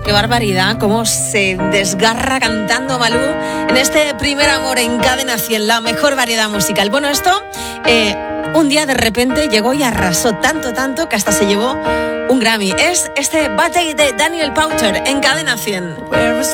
Qué barbaridad, cómo se desgarra cantando Malú en este Primer Amor en Cadena 100, la mejor variedad musical. Bueno, esto un día de repente llegó y arrasó tanto que hasta se llevó un Grammy. Es este Bad Day de Daniel Powter en Cadena 100. Where is